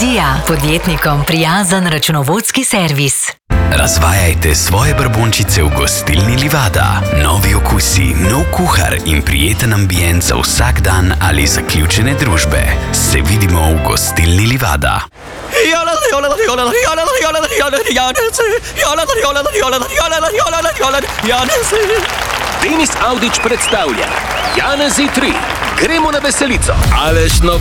Vizija, podjetnikom prijazen računovodski servis. Razvajajte svoje brbončice v gostilni Livada. Novi okusi, nov kuhar in prijeten ambient za vsak dan ali zaključene družbe. Se vidimo v gostilni Livada. Denis Avdić predstavlja Janezi 3. Gremo na veselico. Aleš